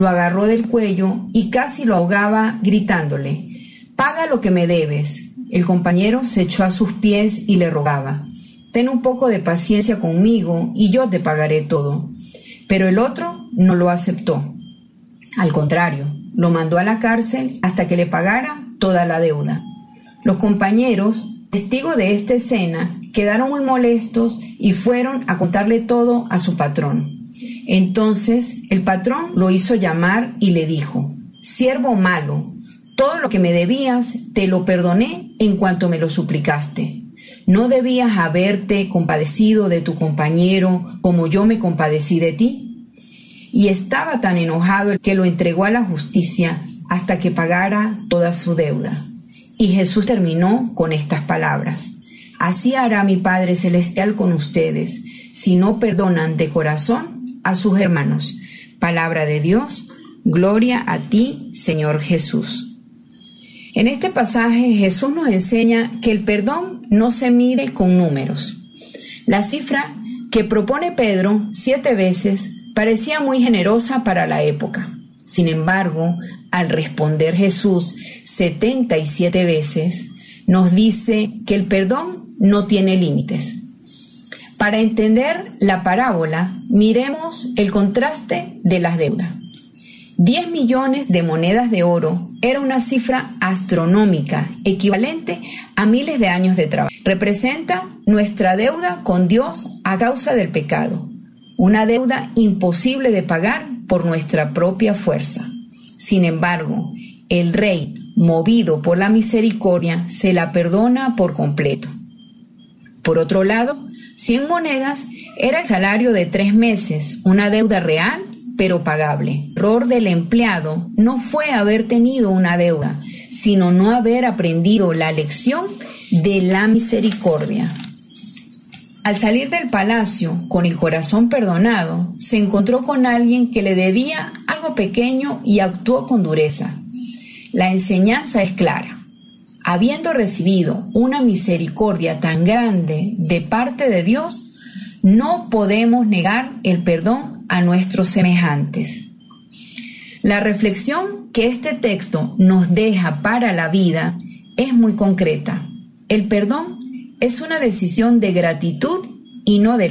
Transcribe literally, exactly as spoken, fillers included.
lo agarró del cuello y casi lo ahogaba gritándole: «Paga lo que me debes». El compañero se echó a sus pies y le rogaba: «Ten un poco de paciencia conmigo y yo te pagaré todo». Pero el otro no lo aceptó. Al contrario, lo mandó a la cárcel hasta que le pagara toda la deuda. Los compañeros, testigos de esta escena, quedaron muy molestos y fueron a contarle todo a su patrón. Entonces el patrón lo hizo llamar y le dijo: «Siervo malo, todo lo que me debías te lo perdoné en cuanto me lo suplicaste. ¿No debías haberte compadecido de tu compañero como yo me compadecí de ti?». Y estaba tan enojado que lo entregó a la justicia hasta que pagara toda su deuda. Y Jesús terminó con estas palabras: «Así hará mi Padre Celestial con ustedes, si no perdonan de corazón a sus hermanos». Palabra de Dios, gloria a ti, Señor Jesús. En este pasaje Jesús nos enseña que el perdón no se mide con números. La cifra que propone Pedro, siete veces, parecía muy generosa para la época. Sin embargo, al responder Jesús setenta y siete veces, nos dice que el perdón no tiene límites. Para entender la parábola, miremos el contraste de las deudas. diez millones de monedas de oro era una cifra astronómica, equivalente a miles de años de trabajo. Representa nuestra deuda con Dios a causa del pecado, una deuda imposible de pagar por nuestra propia fuerza. Sin embargo, el Rey, movido por la misericordia, se la perdona por completo. Por otro lado, cien monedas era el salario de tres meses, una deuda real pero pagable. El error del empleado no fue haber tenido una deuda, sino no haber aprendido la lección de la misericordia. Al salir del palacio con el corazón perdonado, se encontró con alguien que le debía algo pequeño y actuó con dureza. La enseñanza es clara. Habiendo recibido una misericordia tan grande de parte de Dios, no podemos negar el perdón a nuestros semejantes. La reflexión que este texto nos deja para la vida es muy concreta. El perdón es una decisión de gratitud y no de